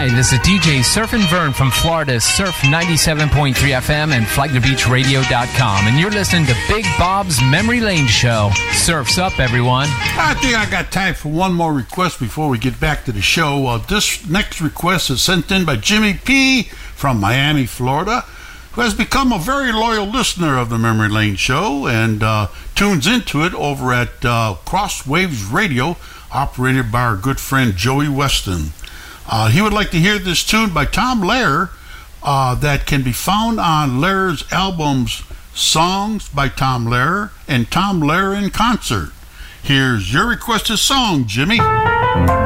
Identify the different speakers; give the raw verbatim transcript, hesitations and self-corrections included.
Speaker 1: Hi, this is D J Surfin' Vern from Florida's Surf ninety-seven point three F M and flagler beach radio dot com, and you're listening to Big Bob's Memory Lane Show. Surf's up, everyone.
Speaker 2: I think I got time for one more request before we get back to the show. Uh, this next request is sent in by Jimmy P. from Miami, Florida, who has become a very loyal listener of the Memory Lane Show and uh, tunes into it over at uh, Crosswaves Radio, operated by our good friend Joey Weston. Uh, he would like to hear this tune by Tom Lehrer uh, that can be found on Lehrer's albums Songs by Tom Lehrer and Tom Lehrer in Concert. Here's your requested song, Jimmy.